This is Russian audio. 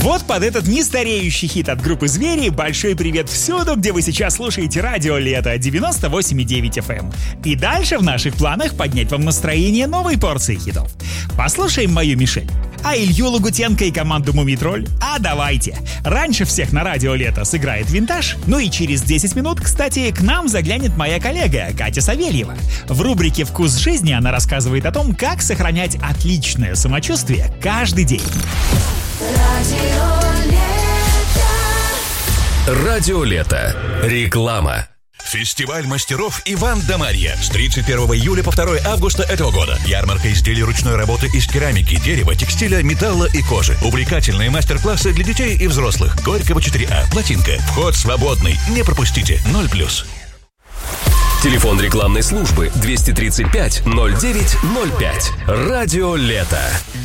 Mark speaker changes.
Speaker 1: Вот под этот нестареющий хит от группы «Звери» большой привет всюду, где вы сейчас слушаете радио «Лето» 98,9 FM. И дальше в наших планах поднять вам настроение новой порции хитов. Послушаем мою Мишель. А Илью Лагутенко и команду «Мумий-тролль»? А давайте! Раньше всех на радио «Лето» сыграет «Винтаж», ну и через 10 минут, кстати, к нам заглянет моя коллега Катя Савельева. В рубрике «Вкус жизни» она рассказывает о том, как сохранять отличное самочувствие каждый день.
Speaker 2: Радио «Лето». Реклама.
Speaker 3: Фестиваль мастеров Иван да Марья с 31 июля по 2 августа этого года. Ярмарка изделий ручной работы из керамики, дерева, текстиля, металла и кожи. Увлекательные мастер-классы для детей и взрослых. Горького 4А. Плотинка. Вход свободный. Не пропустите. 0+.
Speaker 2: Телефон рекламной службы 235 09 05. Радио «Лето».